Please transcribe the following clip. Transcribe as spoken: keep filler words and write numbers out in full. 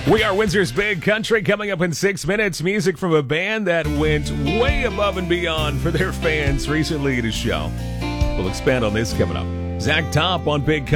We are Windsor's Big Country. Coming up in six minutes, music from a band that went way above and beyond for their fans recently at a show. We'll expand on this coming up. Zach Top on Big Country.